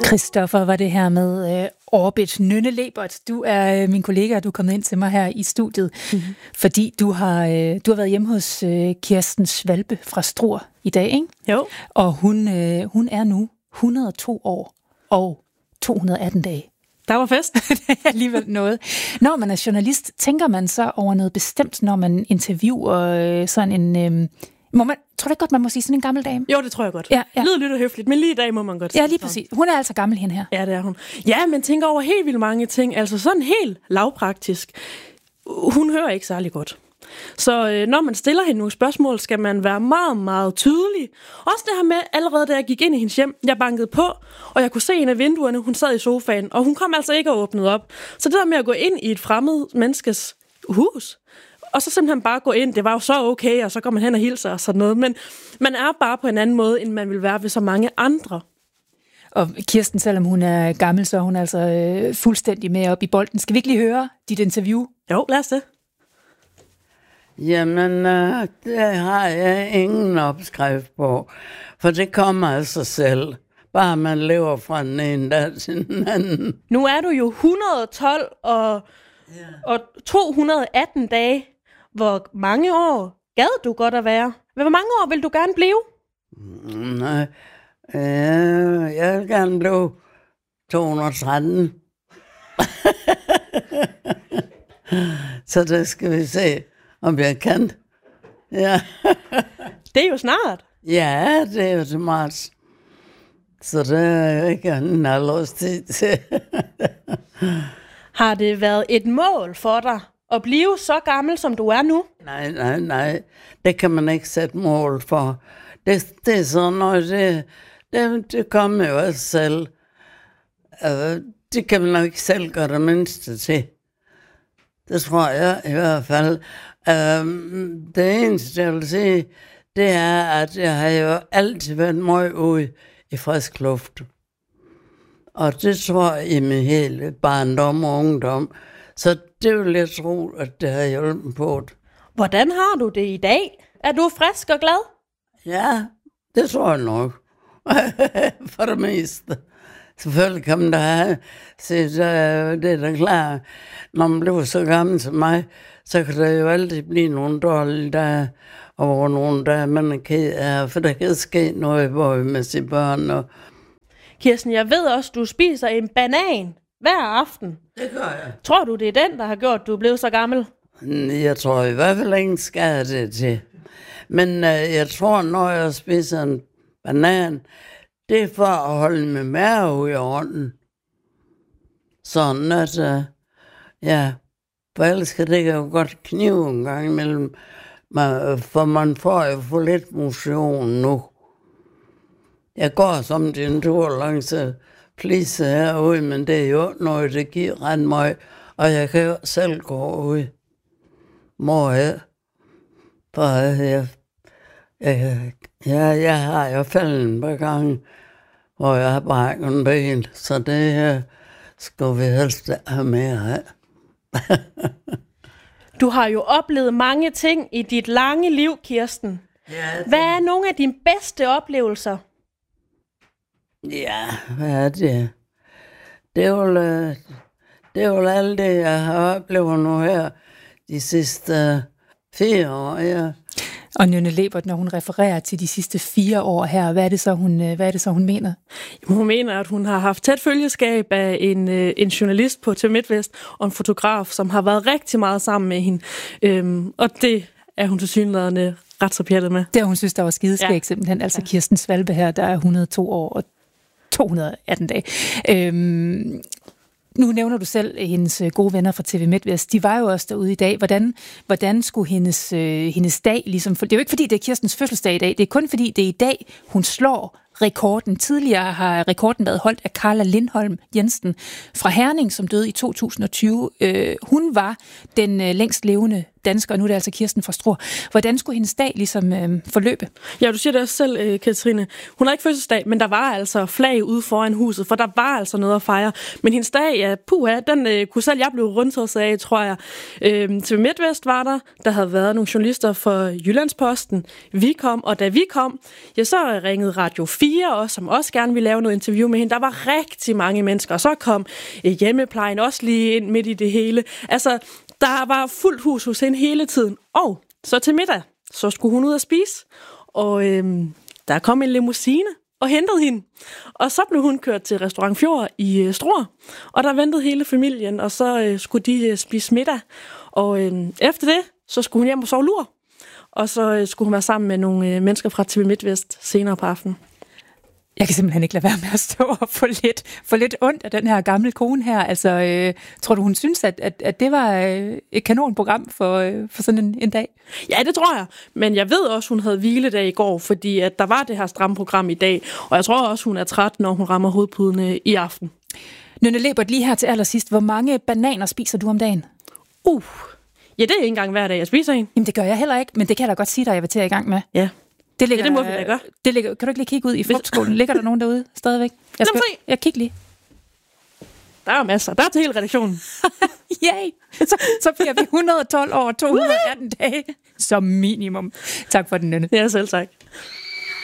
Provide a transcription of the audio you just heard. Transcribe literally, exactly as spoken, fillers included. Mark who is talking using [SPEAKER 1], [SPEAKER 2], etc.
[SPEAKER 1] Christoffer var det her med øh, Orbit. Nynne Lebert, du er øh, min kollega, og du er kommet ind til mig her i studiet, mm-hmm. fordi du har, øh, du har været hjemme hos øh, Kirsten Svalbe fra Struer i dag, ikke?
[SPEAKER 2] Jo.
[SPEAKER 1] Og hun, øh, hun er nu et hundrede og to år og to hundrede og atten dage.
[SPEAKER 2] Der var fest.
[SPEAKER 1] Det er alligevel noget. Når man er journalist, tænker man så over noget bestemt, når man interviewer øh, sådan en... Øh, må man, tror du ikke godt, man må sige sådan en gammel dame?
[SPEAKER 2] Jo, det tror jeg godt.
[SPEAKER 1] Ja, ja.
[SPEAKER 2] Lyder lidt og høfligt, men lige i dag må man godt sige.
[SPEAKER 1] Ja, lige præcis. Hun er altså gammel, hende her.
[SPEAKER 2] Ja, det er hun. Ja, men tænker over helt vildt mange ting. Altså sådan helt lavpraktisk. Hun hører ikke særlig godt. Så øh, når man stiller hende nogle spørgsmål, skal man være meget, meget tydelig. Også det her med, allerede da jeg gik ind i hendes hjem, jeg bankede på, og jeg kunne se en af vinduerne, hun sad i sofaen, og hun kom altså ikke og åbnede op. Så det der med at gå ind i et fremmed menneskes hus, og så simpelthen bare gå ind, det var jo så okay, og så går man hen og hilser og sådan noget. Men man er bare på en anden måde, end man vil være ved så mange andre.
[SPEAKER 1] Og Kirsten, selvom hun er gammel, så er hun altså øh, fuldstændig med op i bolden. Skal vi ikke lige høre dit interview?
[SPEAKER 2] Jo, lad os det.
[SPEAKER 3] Jamen, øh, det har jeg ingen opskrift på, for det kommer af sig selv. Bare man lever fra den ene dag til den anden.
[SPEAKER 2] Nu er du jo et hundrede og tolv og, yeah. og to hundrede og atten dage. Hvor mange år gad du godt at være? Hvor mange år vil du gerne blive?
[SPEAKER 3] Nej, øh, jeg vil gerne blive to hundrede og tretten. Så det skal vi se, om jeg kan. Ja.
[SPEAKER 2] Det er jo snart.
[SPEAKER 3] Ja, det er jo til marts. Så det er jo ikke en halvårstid til.
[SPEAKER 2] Har det været et mål for dig at blive så gammel, som du er nu?
[SPEAKER 3] Nej, nej, nej. Det kan man ikke sætte mål for. Det, det er sådan noget, det, det, det kommer jo også selv. Uh, det kan man nok ikke selv gøre det mindste til. Det tror jeg i hvert fald. Uh, det eneste, jeg vil sige, det er, at jeg har jo altid været meget ude i frisk luft. Og det tror jeg i min hele barndom og ungdom. Så det vil jeg tro, at det har hjulpet på det.
[SPEAKER 2] Hvordan har du det i dag? Er du frisk og glad?
[SPEAKER 3] Ja, det tror jeg nok. For det meste. Selvfølgelig kan man da have, se, det er da klart, når man bliver så gammel som mig, så kan der jo altid blive nogle dårlige dage, og nogle dage, man er ked af, for der kan ske noget hvor med sine børn. Og...
[SPEAKER 2] Kirsten, jeg ved også, du spiser en banan hver aften.
[SPEAKER 3] Det gør jeg.
[SPEAKER 2] Tror du, det er den, der har gjort, at du er blevet så gammel?
[SPEAKER 3] Jeg tror i hvert fald ingen skade det til. Men øh, jeg tror, når jeg spiser en banan, det er for at holde min mave i orden. Sådan at, øh, ja, for ellers kan det jo godt knive en gang imellem, for man får jo for lidt motion nu. Jeg går som til en tur langs flise herude, men det er jo noget, det giver ret meget, og jeg kan jo selv gå ud. Mor her. For jeg, jeg, jeg, jeg har jo faldet en par gange, hvor jeg har brækket en ben, så det her skal vi helst have mere af.
[SPEAKER 2] Du har jo oplevet mange ting i dit lange liv, Kirsten.
[SPEAKER 3] Ja, det...
[SPEAKER 2] Hvad er nogle af dine bedste oplevelser?
[SPEAKER 3] Ja, hvad er det? Det er jo, det er jo alt det, jeg har oplevet nu her de sidste fire år, ja.
[SPEAKER 1] Og Nynne Lebert, når hun refererer til de sidste fire år her, hvad er det så, hun, hvad er det så, hun mener?
[SPEAKER 2] Hun mener, at hun har haft tæt følgeskab af en, en journalist på T V MidtVest og en fotograf, som har været rigtig meget sammen med hende. Øhm, og det er hun tilsyneladende ret så pjattet med.
[SPEAKER 1] Det hun synes, der var skideskæg, ja. Simpelthen. Altså ja. Kirsten Svalbe her, der er et hundrede og to år og to hundrede og atten dage. Øhm, Nu nævner du selv hendes gode venner fra T V MidtVest. De var jo også derude i dag. Hvordan, hvordan skulle hendes, øh, hendes dag ligesom... Det er jo ikke, fordi det er Kirstens fødselsdag i dag. Det er kun, fordi det er i dag, hun slår rekorden. Tidligere har rekorden været holdt af Carla Lindholm Jensen fra Herning, som døde i to tusind og tyve. Øh, hun var den øh, længst levende dansker, og nu er det altså Kirsten fra Struer. Hvordan skulle hendes dag ligesom øh, forløbe?
[SPEAKER 2] Ja, du siger det også selv, øh, Katrine. Hun har ikke fødselsdag, men der var altså flag ude foran huset, for der var altså noget at fejre. Men hendes dag, ja, puha, den øh, kunne selv jeg blive rundtosset af, tror jeg. Øh, T V MidtVest var der. Der havde været nogle journalister fra Jyllandsposten. Vi kom, og da vi kom, ja, så ringede Radio fire fire også, som også gerne ville lave noget interview med hende. Der var rigtig mange mennesker, og så kom hjemmeplejen også lige ind midt i det hele. Altså, der var fuldt hus hos hende hele tiden. Og så til middag, så skulle hun ud og spise, og øhm, der kom en limousine og hentede hende. Og så blev hun kørt til Restaurant Fjord i øh, Struer, og der ventede hele familien, og så øh, skulle de øh, spise middag. Og øh, efter det, så skulle hun hjem og sove lur. Og så øh, skulle hun være sammen med nogle øh, mennesker fra T V MidtVest senere på aftenen.
[SPEAKER 1] Jeg kan simpelthen ikke lade være med at stå og få lidt, få lidt ondt af den her gamle kone her. Altså, øh, tror du, hun synes, at, at, at det var øh, et kanonprogram for, øh, for sådan en, en dag?
[SPEAKER 2] Ja, det tror jeg. Men jeg ved også, hun havde hviledag i går, fordi at der var det her stramme program i dag. Og jeg tror også, hun er træt, når hun rammer hovedpuden i aften.
[SPEAKER 1] Nynne Lebert, lige her til allersidst. Hvor mange bananer spiser du om dagen?
[SPEAKER 2] Uh, ja, det er ikke engang hver dag, jeg spiser en.
[SPEAKER 1] Jamen, det gør jeg heller ikke, men det kan jeg da godt sige dig, jeg vil til at i gang med.
[SPEAKER 2] Ja.
[SPEAKER 1] Det, ligger,
[SPEAKER 2] ja, det må vi da gøre.
[SPEAKER 1] Det ligger, kan du ikke lige kigge ud i frugtskålen? Ligger der nogen derude stadigvæk? Jeg skal, jeg kigger lige.
[SPEAKER 2] Der er masser. Der er til hele redaktionen.
[SPEAKER 1] Yay! Så, så bliver vi et hundrede og tolv over to hundrede og atten dage som minimum. Tak for den, Nynne.
[SPEAKER 2] Ja, selv tak.